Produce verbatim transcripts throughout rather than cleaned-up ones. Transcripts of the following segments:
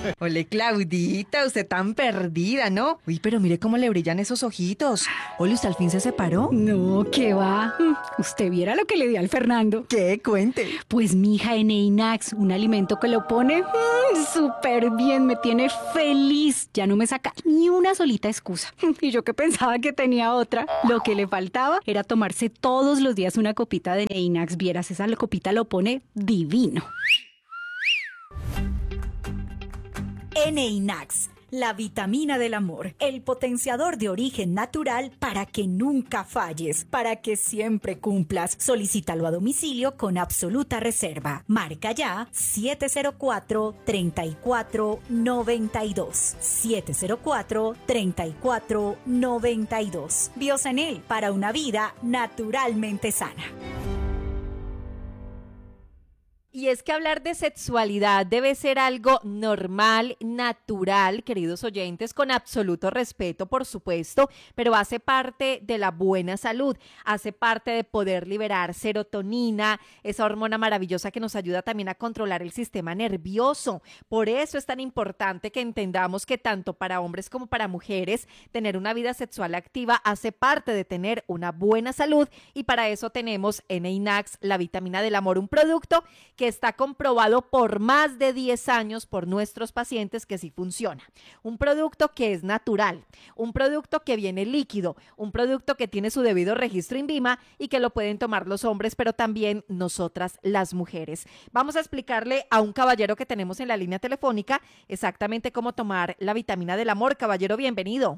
Ole, Claudita, usted tan perdida, ¿no? Uy, pero mire cómo le brillan esos ojitos. Ole, ¿usted al fin se separó? No, ¿qué va? Usted viera lo que le di al Fernando. ¿Qué? Cuente. Pues mi hija Eneinax, un alimento que lo pone mmm, súper bien, me tiene feliz. Ya no me saca ni una solita excusa. Y yo que pensaba que tenía otra. Lo que le faltaba era tomarse todos los días una copita de Eneinax. Vieras, esa copita lo pone divino. Eneinax, la vitamina del amor, el potenciador de origen natural para que nunca falles, para que siempre cumplas. Solicítalo a domicilio con absoluta reserva. Marca ya siete cero cuatro, tres cuatro nueve dos. siete cero cuatro, tres cuatro nueve dos. Biosanel, para una vida naturalmente sana. Y es que hablar de sexualidad debe ser algo normal, natural, queridos oyentes, con absoluto respeto, por supuesto, pero hace parte de la buena salud, hace parte de poder liberar serotonina, esa hormona maravillosa que nos ayuda también a controlar el sistema nervioso. Por eso es tan importante que entendamos que tanto para hombres como para mujeres, tener una vida sexual activa hace parte de tener una buena salud, y para eso tenemos Eneinax, la vitamina del amor, un producto que que está comprobado por más de diez años por nuestros pacientes que sí funciona. Un producto que es natural, un producto que viene líquido, un producto que tiene su debido registro INVIMA y que lo pueden tomar los hombres, pero también nosotras las mujeres. Vamos a explicarle a un caballero que tenemos en la línea telefónica exactamente cómo tomar la vitamina del amor. Caballero, bienvenido.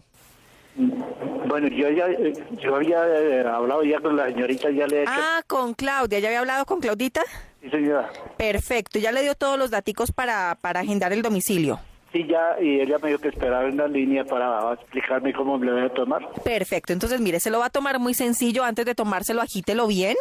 Bueno, yo ya yo había eh, hablado ya con la señorita, ya le he hecho... Ah, con Claudia, ¿ya había hablado con Claudita? Sí, señora. Perfecto, ya le dio todos los daticos para, para agendar el domicilio. Sí, ya, y ella me dijo que esperaba en la línea para explicarme cómo le voy a tomar. Perfecto, entonces mire, se lo va a tomar muy sencillo. Antes de tomárselo, agítelo bien.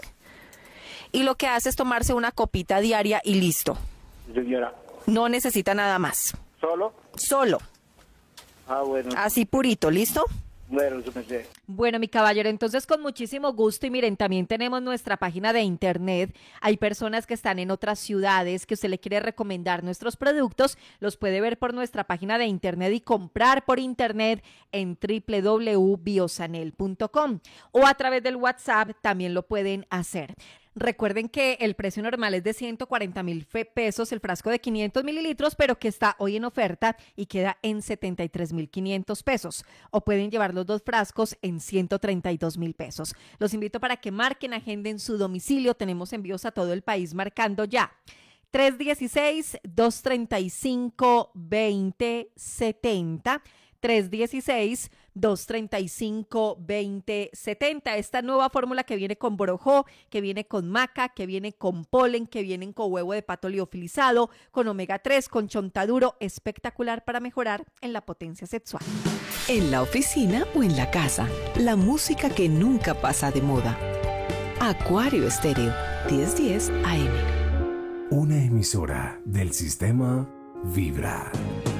Y lo que hace es tomarse una copita diaria y listo. Sí, señora. No necesita nada más. ¿Solo? Solo. Ah, bueno. Así purito, ¿listo? Bueno, eso me sé. Bueno, mi caballero, entonces con muchísimo gusto, y miren, también tenemos nuestra página de internet. Hay personas que están en otras ciudades que usted le quiere recomendar nuestros productos, los puede ver por nuestra página de internet y comprar por internet en doble u doble u doble u punto biosanel punto com, o a través del WhatsApp también lo pueden hacer. Recuerden que el precio normal es de ciento cuarenta mil pesos, el frasco de quinientos mililitros, pero que está hoy en oferta y queda en setenta y tres mil quinientos pesos. O pueden llevar los dos frascos en ciento treinta y dos mil pesos. Los invito para que marquen, agenden su domicilio. Tenemos envíos a todo el país marcando ya. tres uno seis, dos tres cinco, dos cero siete cero. tres uno seis, dos tres cinco, dos cero siete cero. Esta nueva fórmula que viene con borojó, que viene con maca, que viene con polen, que viene con huevo de pato liofilizado, con omega tres, con chontaduro, espectacular para mejorar en la potencia sexual. En la oficina o en la casa, la música que nunca pasa de moda. Acuario Estéreo, diez diez A M. Una emisora del sistema Vibra.